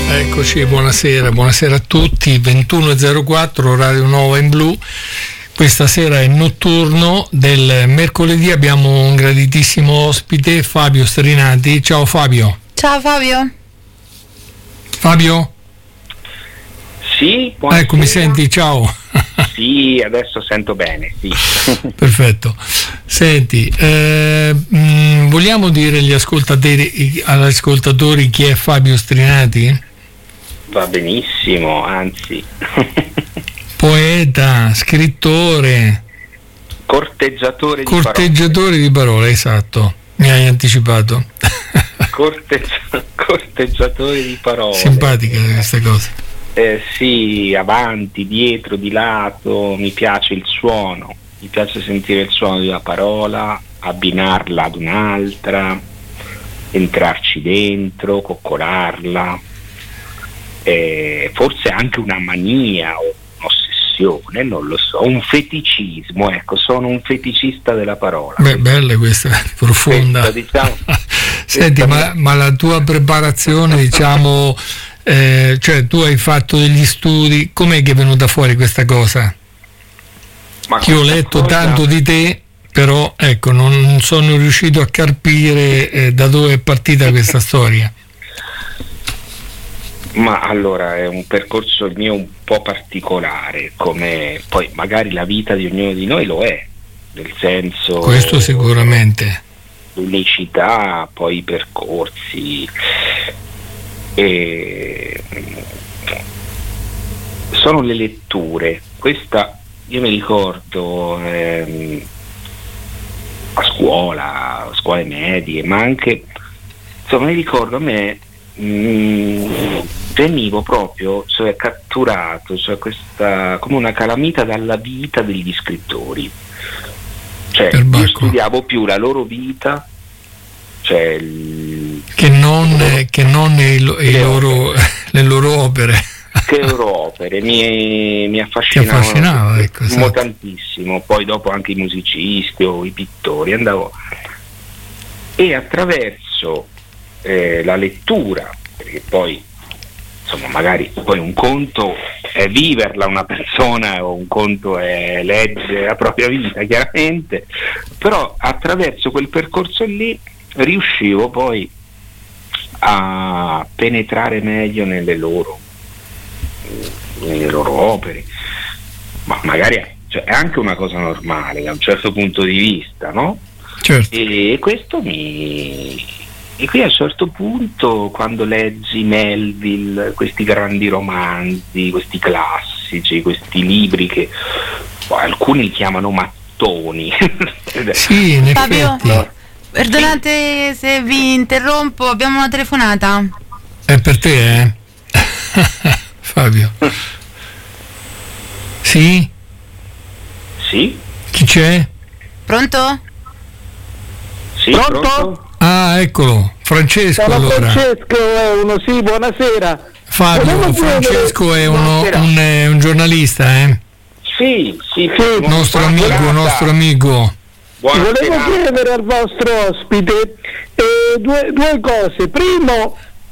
Eccoci, buonasera a tutti, 21.04, orario nuovo in blu. Questa sera è notturno del mercoledì, abbiamo un graditissimo ospite, Fabio Strinati. Ciao Fabio. Ciao Fabio. Fabio? Sì, buonasera. Ecco, mi senti? Ciao. Sì, adesso sento bene, sì. Perfetto. Senti, vogliamo dire agli ascoltatori chi è Fabio Strinati? Va benissimo, anzi. Poeta, scrittore, corteggiatore di parole, esatto, mi hai anticipato. Corteggiatore di parole. Simpatica questa cosa. Sì, avanti, dietro, di lato, mi piace il suono, mi piace sentire il suono di una parola, abbinarla ad un'altra, entrarci dentro, coccolarla, forse anche una mania o un'ossessione, non lo so, un feticismo, ecco, sono un feticista della parola. Beh, bella questa, profonda. Questa, diciamo, senti, ma la tua preparazione, diciamo, cioè tu hai fatto degli studi, com'è che è venuta fuori questa cosa? Che io ho letto tanto di te, però ecco, non sono riuscito a capire da dove è partita questa storia. Ma allora è un percorso il mio un po' particolare, come poi magari la vita di ognuno di noi lo è, nel senso, questo sicuramente, l'unicità, poi i percorsi, sono le letture. Questa io mi ricordo a scuole medie, ma anche, insomma, mi ricordo a me venivo proprio, cioè, catturato, cioè, questa come una calamita dalla vita degli scrittori, cioè io studiavo più la loro vita, cioè che non le loro opere. Che loro opere mi affascinavano, ecco, esatto, tantissimo. Poi dopo anche i musicisti o i pittori, andavo, e attraverso la lettura, perché poi insomma magari poi un conto è viverla una persona, o un conto è leggere la propria vita, chiaramente, però attraverso quel percorso lì riuscivo poi a penetrare meglio nelle loro opere, ma magari, cioè, è anche una cosa normale da un certo punto di vista, no? Certo. E questo e qui a un certo punto, quando leggi Melville, questi grandi romanzi, questi classici, questi libri che alcuni li chiamano mattoni. Sì, in Fabio, effetti. Perdonate se vi interrompo, abbiamo una telefonata. È per te, Fabio? Sì? Sì? Chi c'è? Pronto? Sì, pronto? Ah, eccolo, Francesco. Ciao, allora. Francesco è uno, sì, buonasera. Fabio, Francesco è un giornalista, Sì. Nostro amico. Volevo chiedere al vostro ospite due cose. Primo,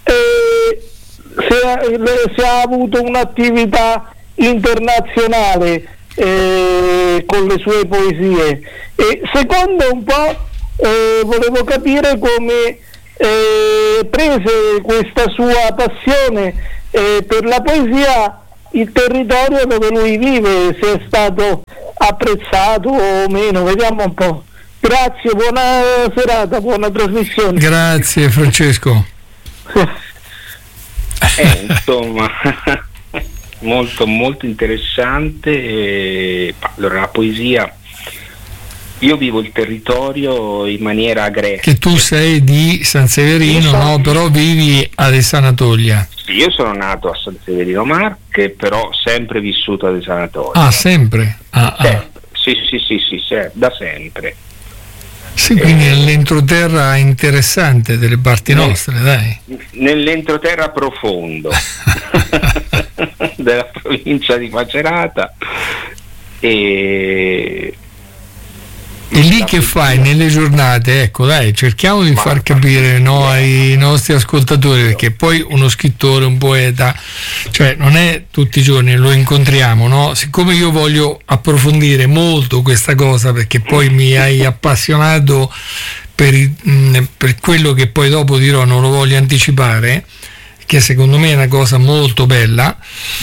se ha avuto un'attività internazionale con le sue poesie, e secondo, un po' volevo capire come prese questa sua passione per la poesia il territorio dove lui vive, se è stato apprezzato o meno. Vediamo un po'. Grazie, buona serata, buona trasmissione. Grazie Francesco. Insomma, molto molto interessante. Allora, la poesia, io vivo il territorio in maniera agreste. Che tu sei di San Severino, no? Però vivi ad Esanatoglia. Sì, io sono nato a San Severino Marche, però sempre vissuto ad Esanatoglia. Ah, sempre? Sì, da sempre. Sì, quindi nell'entroterra interessante delle parti nostre, dai. Nell'entroterra profondo della provincia di Macerata, e E lì che fai nelle giornate? Ecco, dai, cerchiamo di far capire, no, ai nostri ascoltatori, perché poi uno scrittore, un poeta, cioè non è tutti i giorni lo incontriamo, no? Siccome io voglio approfondire molto questa cosa, perché poi mi hai appassionato per quello che poi dopo dirò, non lo voglio anticipare, che secondo me è una cosa molto bella.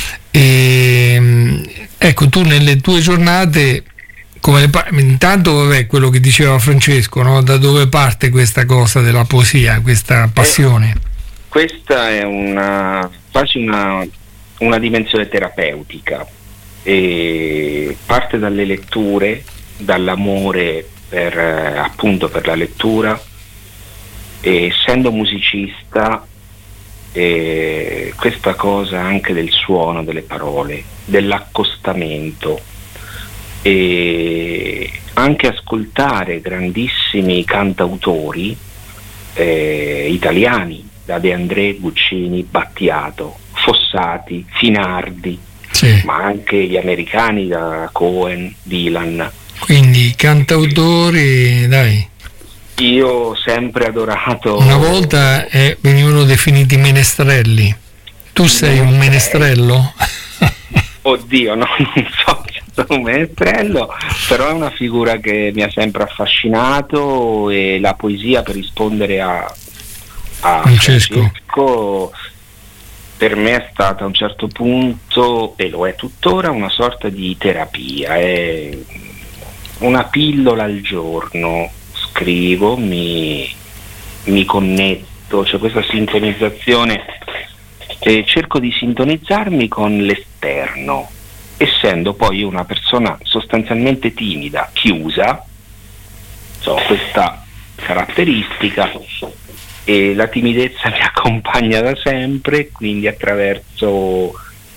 E ecco, tu nelle tue giornate intanto, vabbè, quello che diceva Francesco, no? Da dove parte questa cosa della poesia, questa passione? Questa è quasi una dimensione terapeutica, e parte dalle letture, dall'amore appunto per la lettura, e essendo musicista, questa cosa anche del suono delle parole, dell'accostamento, e anche ascoltare grandissimi cantautori italiani, da De André, Guccini, Battiato, Fossati, Finardi, sì, ma anche gli americani, da Cohen, Dylan. Quindi cantautori, dai. Io ho sempre adorato. Una volta venivano definiti menestrelli. Tu sei un menestrello? Oddio, no, non so se sono un menestrello, però è una figura che mi ha sempre affascinato, e la poesia, per rispondere a Francesco, per me è stata a un certo punto, e lo è tuttora, una sorta di terapia, è una pillola al giorno. Scrivo, mi connetto, c'è questa sintonizzazione, e cerco di sintonizzarmi con l'esterno, essendo poi una persona sostanzialmente timida, chiusa, questa caratteristica, e la timidezza mi accompagna da sempre, quindi attraverso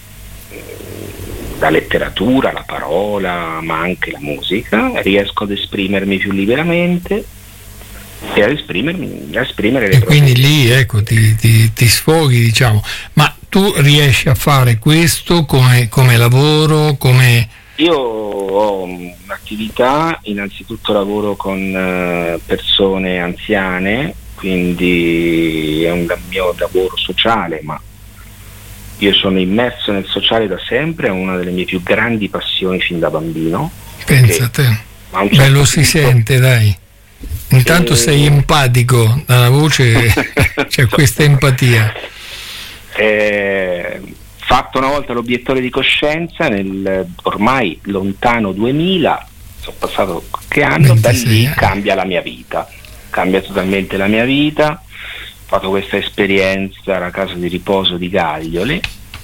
la letteratura, la parola, ma anche la musica, riesco ad esprimermi più liberamente e ad esprimere le e quindi lì, ecco, ti sfoghi, diciamo. Ma tu riesci a fare questo come lavoro, come... Io ho un'attività, innanzitutto lavoro con persone anziane, quindi è un mio lavoro sociale, ma io sono immerso nel sociale da sempre, è una delle mie più grandi passioni fin da bambino. Pensa a te. Beh, lo si sente, dai. Intanto sei empatico, dalla voce c'è questa empatia. Fatto una volta l'obiettore di coscienza nel ormai lontano 2000, sono passato qualche anno, 26, da lì cambia la mia vita, cambia totalmente la mia vita. Ho fatto questa esperienza alla casa di riposo di Gagliole,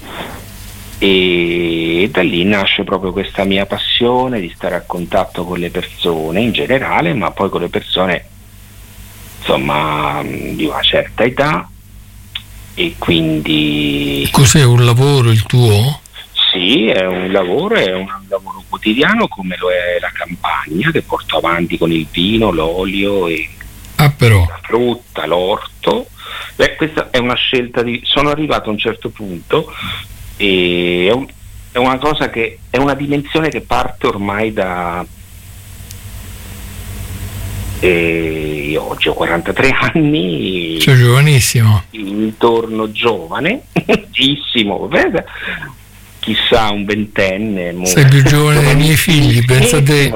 e da lì nasce proprio questa mia passione di stare a contatto con le persone in generale, ma poi con le persone, insomma, di una certa età. E quindi... Cos'è un lavoro il tuo? Sì, è un lavoro quotidiano, come lo è la campagna che porto avanti con il vino, l'olio e la frutta, l'orto. Questa è una scelta sono arrivato a un certo punto, e è una cosa che è una dimensione che parte ormai da io oggi ho 43 anni, sei giovanissimo, intorno giovane, chissà un ventenne, sei più giovane dei miei figli, pensa te.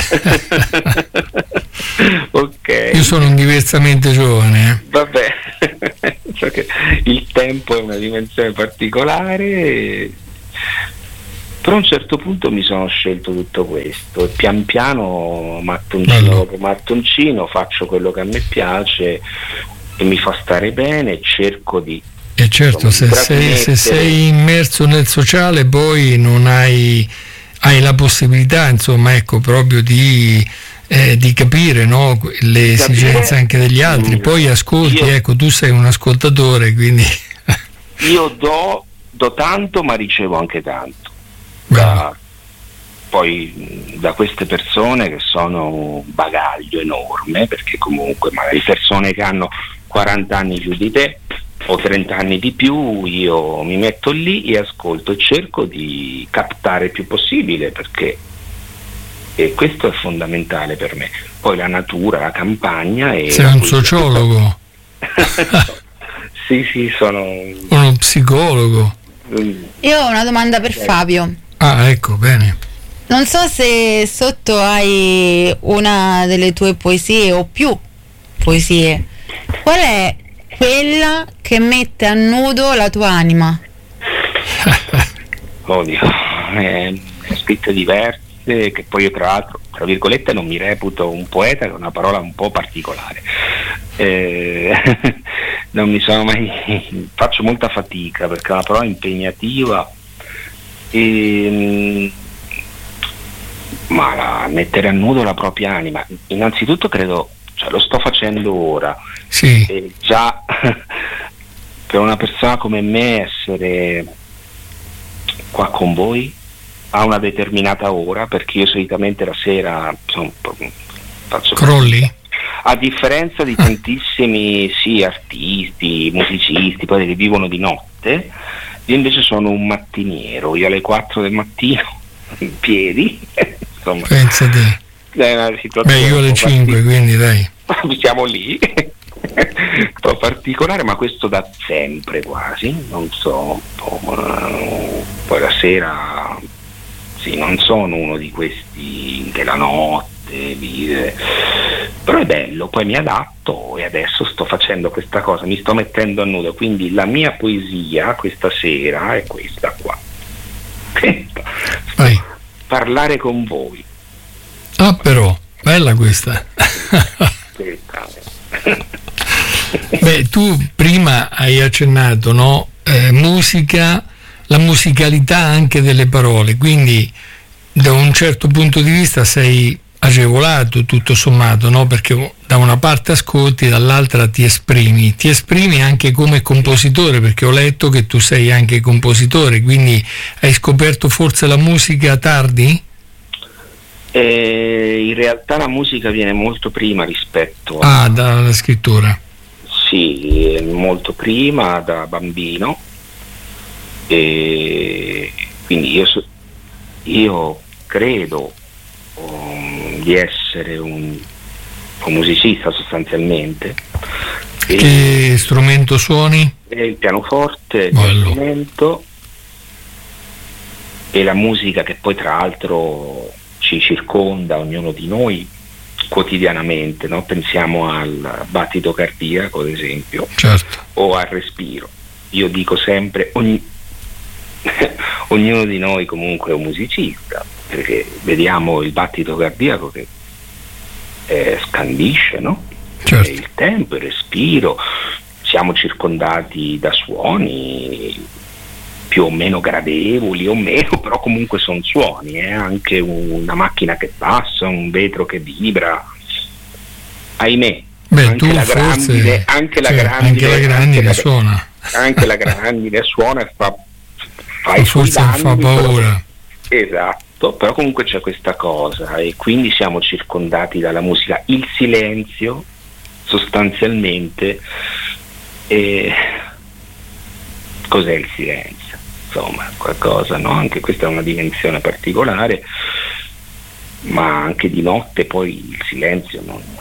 Ok, io sono diversamente giovane, vabbè. So che il tempo è una dimensione particolare, però a un certo punto mi sono scelto tutto questo, e pian piano, mattoncino dopo mattoncino, faccio quello che a me piace e mi fa stare bene, cerco di... E certo, se sei immerso nel sociale, poi non hai la possibilità, insomma, ecco, proprio di capire, no, le esigenze anche degli altri. Poi ascolti, ecco, tu sei un ascoltatore, quindi io do tanto, ma ricevo anche tanto poi da queste persone, che sono un bagaglio enorme, perché comunque magari persone che hanno 40 anni più di te o 30 anni di più, io mi metto lì e ascolto e cerco di captare il più possibile, perché e questo è fondamentale per me. Poi la natura, la campagna e sei un sociologo. sì, sono uno psicologo. Io ho una domanda per Fabio. Ecco, bene. Non so se sotto hai una delle tue poesie o più poesie. Qual è quella che mette a nudo la tua anima? Oddio, scritte diverse, che poi io tra l'altro, tra virgolette, non mi reputo un poeta, che è una parola un po' particolare. Non mi sono mai, faccio molta fatica perché è una parola impegnativa, ma mettere a nudo la propria anima, innanzitutto credo, cioè lo sto facendo ora, sì. E già per una persona come me essere qua con voi a una determinata ora, perché io solitamente la sera faccio crolli? A differenza di tantissimi artisti, musicisti, poi che vivono di notte, io invece sono un mattiniero, io alle 4 del mattino in piedi, insomma. Pensate. È una situazione io alle 5, quindi dai. Siamo lì, un po' particolare, ma questo da sempre quasi, non so, poi la sera, sì, non sono uno di questi che la notte vive, però è bello, poi mi adatto e adesso sto facendo questa cosa, mi sto mettendo a nudo, quindi la mia poesia questa sera è questa qua. Parlare con voi. Però, bella questa. Beh, tu prima hai accennato, no? Musica, la musicalità anche delle parole, quindi da un certo punto di vista sei agevolato tutto sommato, no? Perché da una parte ascolti, dall'altra ti esprimi anche come compositore, perché ho letto che tu sei anche compositore, quindi hai scoperto forse la musica tardi? In realtà la musica viene molto prima rispetto dalla scrittura. Sì, molto prima, da bambino, e quindi io credo di essere un musicista sostanzialmente. Che strumento suoni? Il pianoforte, il strumento, e la musica che poi tra l'altro ci circonda ognuno di noi quotidianamente, no? Pensiamo al battito cardiaco ad esempio, certo, o al respiro. Io dico sempre ognuno di noi comunque è un musicista, perché vediamo il battito cardiaco che scandisce, no? Certo. Il tempo, il respiro, siamo circondati da suoni più o meno gradevoli o meno, però comunque sono suoni, anche una macchina che passa, un vetro che vibra, ahimè. Anche la grandine suona. Anche la grandine suona e fa forse danni, fa paura. Esatto, però comunque c'è questa cosa e quindi siamo circondati dalla musica. Il silenzio sostanzialmente cos'è il silenzio? Insomma, qualcosa, no? Anche questa è una dimensione particolare, ma anche di notte poi il silenzio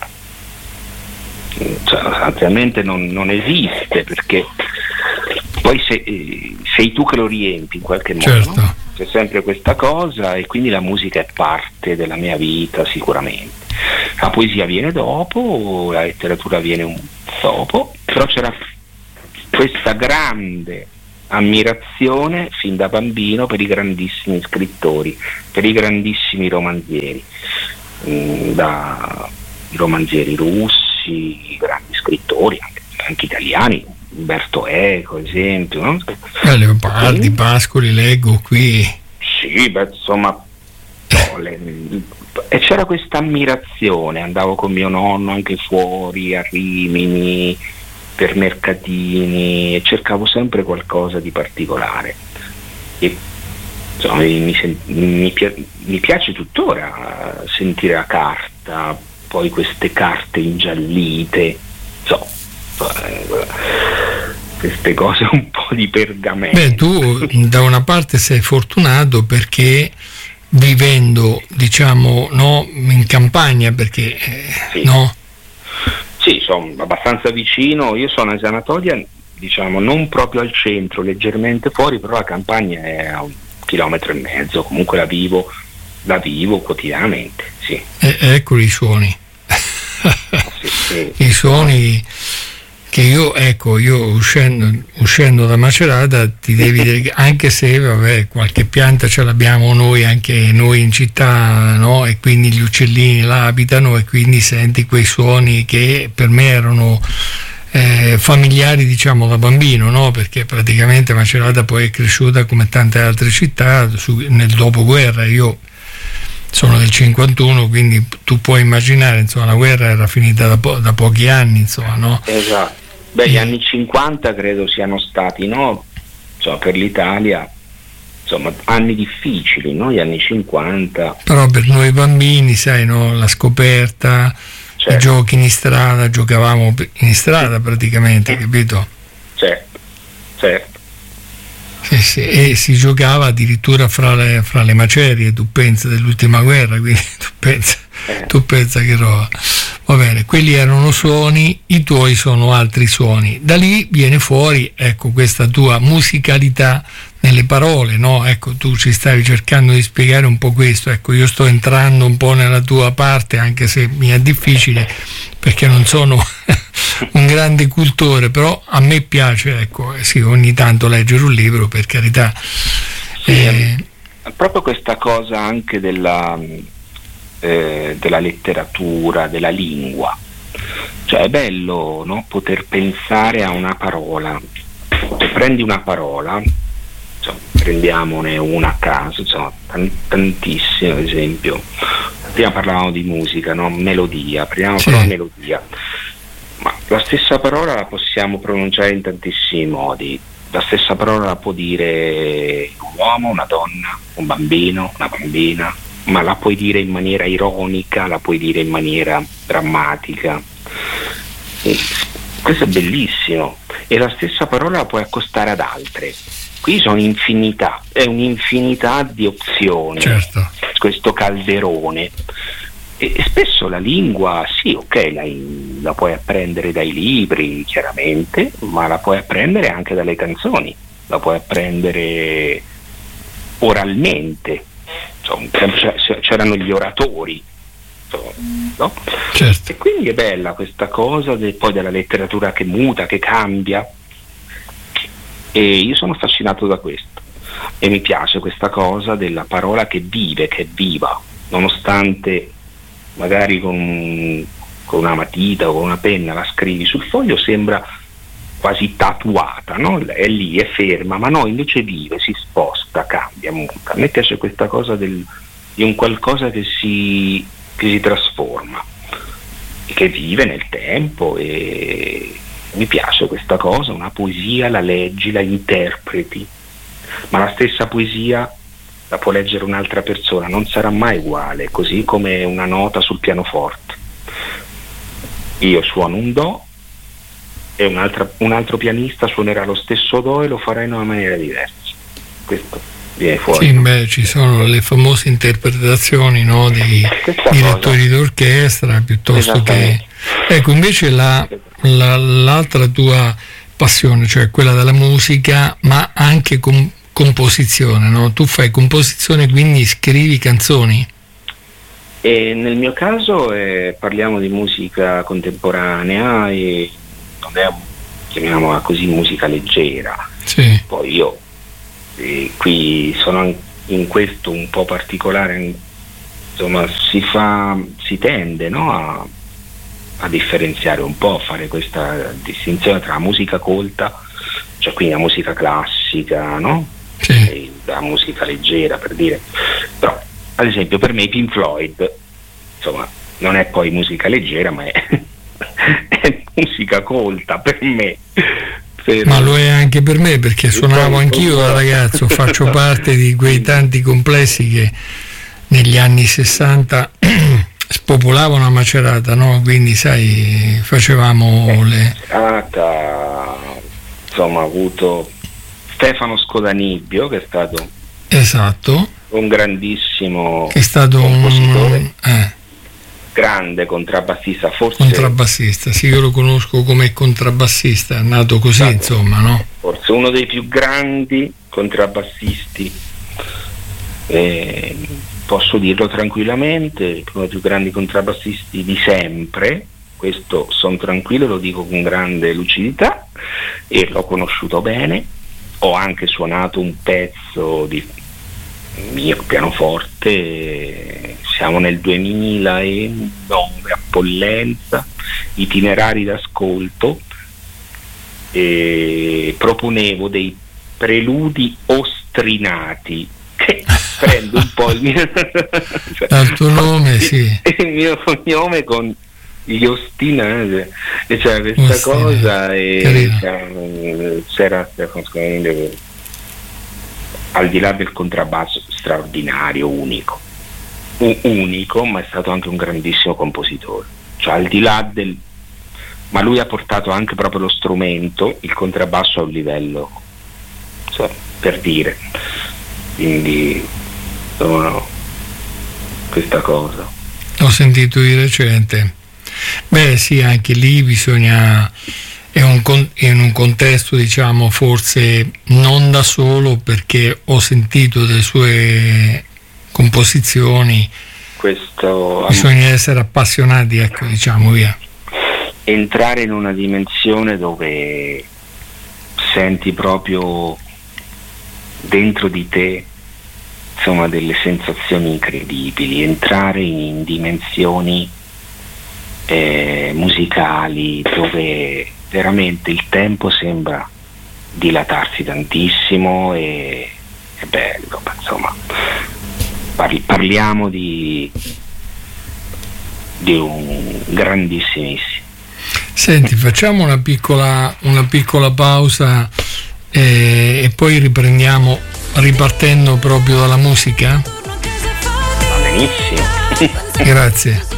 sostanzialmente non esiste, perché poi sei tu che lo riempi in qualche modo, certo. No? C'è sempre questa cosa e quindi la musica è parte della mia vita sicuramente. La poesia viene dopo, la letteratura viene dopo, però c'era questa grande ammirazione fin da bambino per i grandissimi scrittori, per i grandissimi romanzieri, i romanzieri russi, i grandi scrittori, anche italiani, Umberto Eco, ad esempio, no? Leopardi, Pascoli, leggo qui. Sì, insomma, e c'era questa ammirazione, andavo con mio nonno anche fuori, a Rimini, per mercatini, e cercavo sempre qualcosa di particolare. E insomma, mi piace tuttora sentire la carta, poi queste carte ingiallite, queste cose un po' di pergamento. Beh, tu da una parte sei fortunato perché vivendo, diciamo, no, in campagna, perché sì. no? Sì, sono abbastanza vicino, io sono a Sanatolia, diciamo non proprio al centro, leggermente fuori, però la campagna è a 1,5 chilometri, comunque la vivo quotidianamente, sì. Ecco i suoni. Sì. I suoni che io uscendo da Macerata ti devi dire, anche se vabbè, qualche pianta ce l'abbiamo noi, anche noi in città, no? E quindi gli uccellini là abitano e quindi senti quei suoni che per me erano familiari, diciamo, da bambino, no? Perché praticamente Macerata poi è cresciuta come tante altre città nel dopoguerra. Io sono del 51, quindi tu puoi immaginare, insomma, la guerra era finita da pochi anni, insomma, no? Esatto. Beh, gli anni 50 credo siano stati, no? Insomma, per l'Italia, insomma, anni difficili, no? Gli anni 50. Però per noi bambini, sai, no? La scoperta, certo. I giochi in strada, giocavamo in strada praticamente, capito? Certo. Sì, e si giocava addirittura fra le macerie, tu pensa, dell'ultima guerra, quindi tu pensa che roba. Va bene, quelli erano suoni, i tuoi sono altri suoni. Da lì viene fuori, ecco, questa tua musicalità nelle parole, no? Ecco, tu ci stavi cercando di spiegare un po' questo, ecco, io sto entrando un po' nella tua parte, anche se mi è difficile, perché non sono un grande cultore, però a me piace, ecco, sì, ogni tanto leggere un libro, per carità. Sì, proprio questa cosa anche della letteratura, della lingua, cioè è bello, no? Poter pensare a una parola. Se prendi una parola, insomma, prendiamone una a caso, insomma, tantissime, ad esempio prima parlavamo di musica, no? Melodia, prendiamo sì. Però melodia, ma la stessa parola la possiamo pronunciare in tantissimi modi. La stessa parola la può dire un uomo, una donna, un bambino, una bambina, ma la puoi dire in maniera ironica, la puoi dire in maniera drammatica. E questo è bellissimo. E la stessa parola la puoi accostare ad altre. Qui sono infinità, è un'infinità di opzioni, certo. Questo calderone. E spesso la lingua, sì, ok, la puoi apprendere dai libri, chiaramente, ma la puoi apprendere anche dalle canzoni, la puoi apprendere oralmente. Insomma, c'erano gli oratori, no? Certo. E quindi è bella questa cosa poi della letteratura che muta, che cambia, e io sono affascinato da questo e mi piace questa cosa della parola che vive, che è viva, nonostante magari con una matita o con una penna la scrivi sul foglio, sembra quasi tatuata, no? È lì, è ferma, ma no, invece vive, si sposta, cambia, muta. A me piace questa cosa di un qualcosa che si trasforma, che vive nel tempo, e mi piace questa cosa. Una poesia la leggi, la interpreti, ma la stessa poesia la può leggere un'altra persona, non sarà mai uguale, così come una nota sul pianoforte. Io suono un do e un altro pianista suonerà lo stesso do e lo farà in una maniera diversa. Questo viene fuori. Sì, beh, ci sono le famose interpretazioni, no, dei direttori d'orchestra, piuttosto che... Ecco, invece l'altra tua passione, cioè quella della musica, ma anche composizione, no? Tu fai composizione, quindi scrivi canzoni? E nel mio caso parliamo di musica contemporanea, e non è, chiamiamola così, musica leggera. Sì. Poi io qui sono in questo un po' particolare, insomma, si tende, no, a differenziare un po', a fare questa distinzione tra musica colta, cioè quindi la musica classica, no? Sì. E la musica leggera, per dire. Però ad esempio per me i Pink Floyd, insomma, non è poi musica leggera, ma è musica colta per me. Ma lo è anche per me, perché suonavo anch'io da ragazzo, faccio parte di quei tanti complessi che negli anni 60 spopolavano a Macerata, no? Quindi sai, facevamo le... Insomma, ho avuto Stefano Scodanibbio, che è stato esatto, un grandissimo è stato compositore, grande contrabbassista, forse contrabbassista, sì, io lo conosco come contrabbassista, è nato così, insomma, no? Forse uno dei più grandi contrabbassisti, posso dirlo tranquillamente, uno dei più grandi contrabbassisti di sempre. Questo sono tranquillo, lo dico con grande lucidità, e l'ho conosciuto bene. Ho anche suonato un pezzo di mio pianoforte, siamo nel 2009 a Pollenza, itinerari d'ascolto, e proponevo dei preludi ostrinati che prendo un po' il mio dal tuo nome, sì, il mio cognome con gli ostinati, e c'era questa cosa, e c'era al di là del contrabbasso straordinario, unico, ma è stato anche un grandissimo compositore, cioè al di là del, ma lui ha portato anche proprio lo strumento, il contrabbasso, a un livello, cioè, per dire, quindi questa cosa ho sentito di recente. Beh sì, anche lì bisogna, in un contesto, diciamo, forse non da solo, perché ho sentito delle sue composizioni, bisogna essere appassionati, ecco, diciamo, via. Entrare in una dimensione dove senti proprio dentro di te, insomma, delle sensazioni incredibili, entrare in dimensioni musicali dove veramente il tempo sembra dilatarsi tantissimo, e è bello, insomma, parliamo di un grandissimissimo. Senti, facciamo una piccola pausa e poi riprendiamo ripartendo proprio dalla musica. Va benissimo. Grazie.